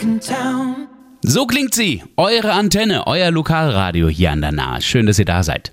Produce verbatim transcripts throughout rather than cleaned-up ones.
in town. So klingt sie, eure Antenne, euer Lokalradio hier an der Nahe. Schön, dass ihr da seid.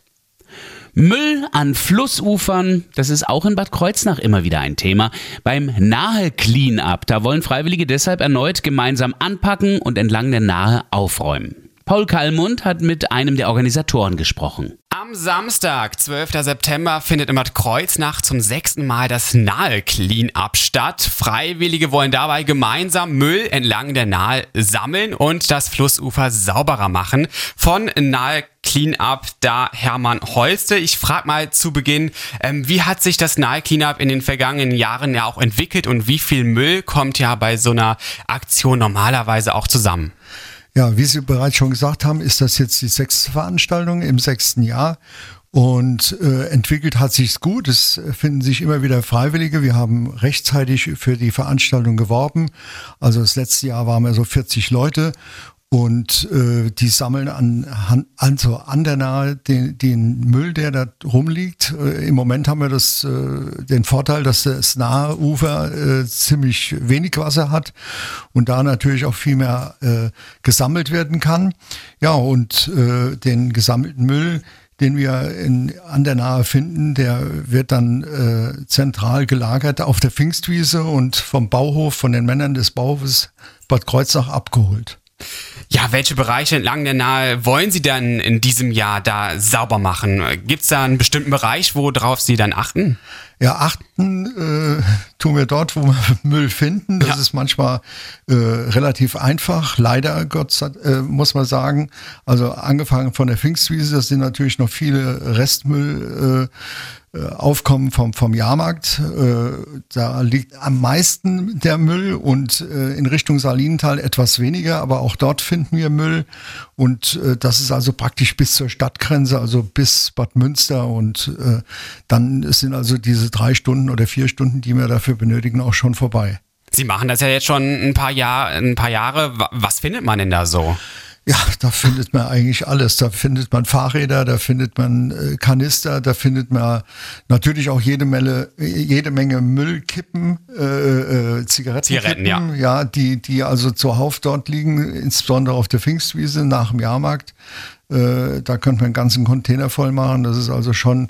Müll an Flussufern, das ist auch in Bad Kreuznach immer wieder ein Thema. Beim Nahe Cleanup, da wollen Freiwillige deshalb erneut gemeinsam anpacken und entlang der Nahe aufräumen. Paul Kallmund hat mit einem der Organisatoren gesprochen. Am Samstag, zwölften September, findet in Bad Kreuznach zum sechsten Mal das Nahe Cleanup statt. Freiwillige wollen dabei gemeinsam Müll entlang der Nahe sammeln und das Flussufer sauberer machen. Von Nahe Cleanup da Hermann Holste. Ich frage mal zu Beginn, ähm, wie hat sich das Nahe Cleanup in den vergangenen Jahren ja auch entwickelt und wie viel Müll kommt ja bei so einer Aktion normalerweise auch zusammen? Ja, wie Sie bereits schon gesagt haben, ist das jetzt die sechste Veranstaltung im sechsten Jahr und äh, entwickelt hat sich's gut. Es finden sich immer wieder Freiwillige. Wir haben rechtzeitig für die Veranstaltung geworben. Also das letzte Jahr waren wir so vierzig Leute. Und äh, die sammeln an, also an der Nahe den, den Müll, der da rumliegt. Äh, Im Moment haben wir das, äh, den Vorteil, dass das nahe Ufer äh, ziemlich wenig Wasser hat und da natürlich auch viel mehr äh, gesammelt werden kann. Ja, und äh, den gesammelten Müll, den wir in, an der Nahe finden, der wird dann äh, zentral gelagert auf der Pfingstwiese und vom Bauhof, von den Männern des Bauhofes Bad Kreuznach abgeholt. Ja, welche Bereiche entlang der Nahe wollen Sie dann in diesem Jahr da sauber machen? Gibt es da einen bestimmten Bereich, worauf Sie dann achten? Ja, achten äh, tun wir dort, wo wir Müll finden. Das ja. ist manchmal äh, relativ einfach. Leider, Gott sei, äh, muss man sagen. Also angefangen von der Pfingstwiese, das sind natürlich noch viele Restmüll äh, Aufkommen vom, vom Jahrmarkt. Äh, da liegt am meisten der Müll und äh, in Richtung Salinental etwas weniger, aber auch dort finden wir Müll und äh, das ist also praktisch bis zur Stadtgrenze, also bis Bad Münster und äh, dann sind also diese drei Stunden oder vier Stunden, die wir dafür benötigen, auch schon vorbei. Sie machen das ja jetzt schon ein paar, Jahr, ein paar Jahre. Was findet man denn da so? Ja, da findet man eigentlich alles. Da findet man Fahrräder, da findet man äh, Kanister, da findet man natürlich auch jede Menge, jede Menge Müllkippen, äh, äh, Zigarettenkippen, Zigaretten, ja. ja, die, die also zuhauf dort liegen, insbesondere auf der Pfingstwiese nach dem Jahrmarkt. Äh, da könnte man einen ganzen Container voll machen. Das ist also schon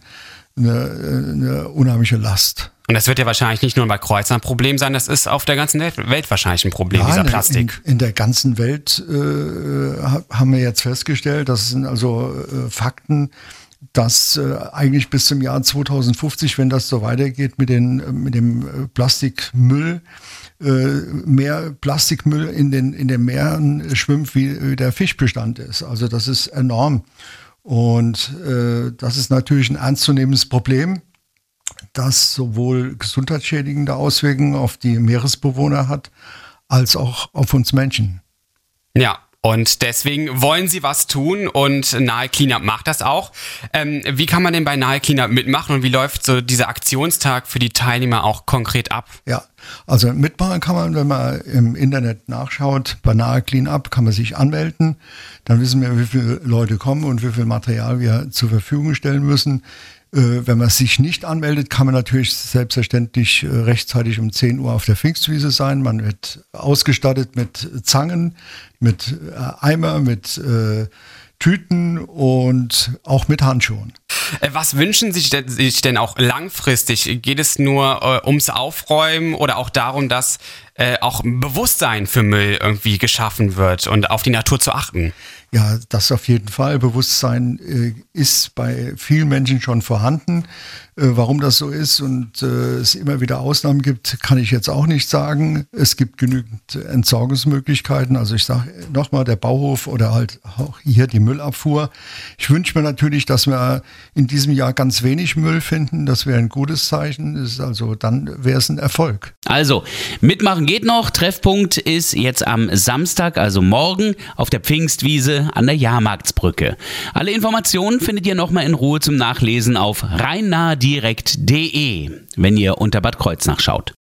eine, eine unheimliche Last. Und das wird ja wahrscheinlich nicht nur bei Kreuznach ein Problem sein, das ist auf der ganzen Welt wahrscheinlich ein Problem, ja, dieser Plastik. In, in der ganzen Welt äh, haben wir jetzt festgestellt, das sind also äh, Fakten, dass äh, eigentlich bis zum Jahr zweitausendfünfzig, wenn das so weitergeht mit, den, mit dem Plastikmüll, äh, mehr Plastikmüll in den, in den Meeren schwimmt, wie, wie der Fischbestand ist. Also das ist enorm. Und äh, das ist natürlich ein ernstzunehmendes Problem, das sowohl gesundheitsschädigende Auswirkungen auf die Meeresbewohner hat, als auch auf uns Menschen. Ja, und deswegen wollen Sie was tun und Nahe Cleanup macht das auch. Ähm, wie kann man denn bei Nahe Cleanup mitmachen und wie läuft so dieser Aktionstag für die Teilnehmer auch konkret ab? Ja, also mitmachen kann man, wenn man im Internet nachschaut, bei Nahe Cleanup kann man sich anmelden. Dann wissen wir, wie viele Leute kommen und wie viel Material wir zur Verfügung stellen müssen. Wenn man sich nicht anmeldet, kann man natürlich selbstverständlich rechtzeitig um zehn Uhr auf der Pfingstwiese sein. Man wird ausgestattet mit Zangen, mit Eimer, mit äh, Tüten und auch mit Handschuhen. Was wünschen Sie sich denn auch langfristig? Geht es nur äh, ums Aufräumen oder auch darum, dass äh, auch ein Bewusstsein für Müll irgendwie geschaffen wird und auf die Natur zu achten? Ja, das auf jeden Fall. Bewusstsein äh, ist bei vielen Menschen schon vorhanden. Äh, warum das so ist und äh, es immer wieder Ausnahmen gibt, kann ich jetzt auch nicht sagen. Es gibt genügend Entsorgungsmöglichkeiten. Also ich sage nochmal, der Bauhof oder halt auch hier die Müllabfuhr. Ich wünsche mir natürlich, dass wir in diesem Jahr ganz wenig Müll finden. Das wäre ein gutes Zeichen. Das ist also dann wäre es ein Erfolg. Also, mitmachen geht noch. Treffpunkt ist jetzt am Samstag, also morgen, auf der Pfingstwiese an der Jahrmarktsbrücke. Alle Informationen findet ihr nochmal in Ruhe zum Nachlesen auf rhein nahe direkt punkt de, wenn ihr unter Bad Kreuznach schaut.